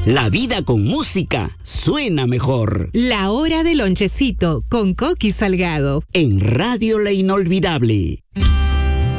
La vida con música suena mejor. La hora del lonchecito con Coqui Salgado. En Radio La Inolvidable.